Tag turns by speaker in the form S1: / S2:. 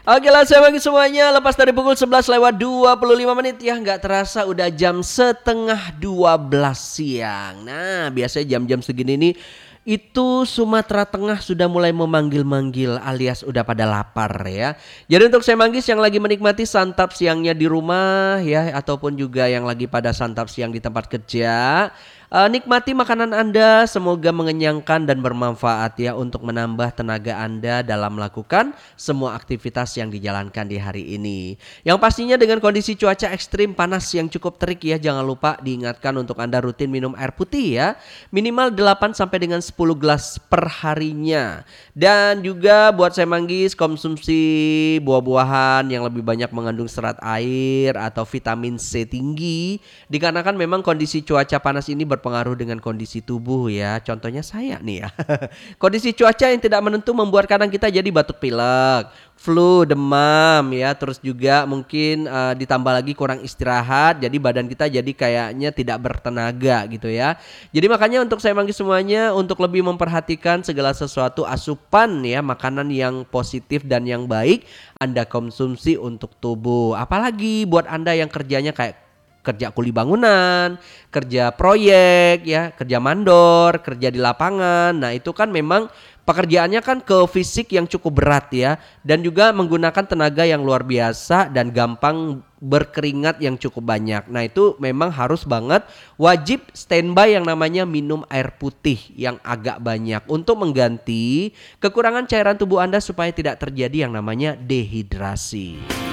S1: Oke lah saya bagi semuanya, lepas dari pukul 11 lewat 25 menit ya, nggak terasa udah jam setengah 12 siang. Nah biasanya jam-jam segini nih itu Sumatera Tengah sudah mulai memanggil-manggil alias udah pada lapar ya. Jadi untuk saya manggis yang lagi menikmati santap siangnya di rumah ya, ataupun juga yang lagi pada santap siang di tempat kerja, nikmati makanan Anda, semoga mengenyangkan dan bermanfaat ya untuk menambah tenaga Anda dalam melakukan semua aktivitas yang dijalankan di hari ini. Yang pastinya dengan kondisi cuaca ekstrim panas yang cukup terik ya, jangan lupa diingatkan untuk Anda rutin minum air putih ya. Minimal 8 sampai dengan 10 gelas per harinya. Dan juga buat saya manggis, konsumsi buah-buahan yang lebih banyak mengandung serat air atau vitamin C tinggi, dikarenakan memang kondisi cuaca panas ini berpengaruh dengan kondisi tubuh ya. Contohnya saya nih ya. Kondisi cuaca yang tidak menentu membuat kadang kita jadi batuk pilek, flu, demam ya. Terus juga mungkin ditambah lagi kurang istirahat, jadi badan kita jadi kayaknya tidak bertenaga gitu ya. Jadi makanya untuk saya manggil semuanya untuk lebih memperhatikan segala sesuatu asupan ya, makanan yang positif dan yang baik Anda konsumsi untuk tubuh. Apalagi buat Anda yang kerjanya kayak kerja kuli bangunan, kerja proyek ya, kerja mandor, kerja di lapangan. Nah, itu kan memang pekerjaannya kan ke fisik yang cukup berat ya, dan juga menggunakan tenaga yang luar biasa dan gampang berkeringat yang cukup banyak. Nah, itu memang harus banget wajib standby yang namanya minum air putih yang agak banyak untuk mengganti kekurangan cairan tubuh Anda supaya tidak terjadi yang namanya dehidrasi.